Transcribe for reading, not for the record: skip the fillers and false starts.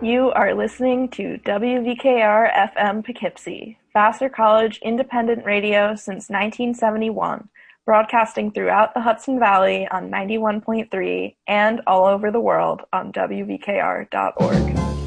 You are listening to WVKR-FM Poughkeepsie, Vassar College independent radio since 1971, broadcasting throughout the Hudson Valley on 91.3 and all over the world on WVKR.org.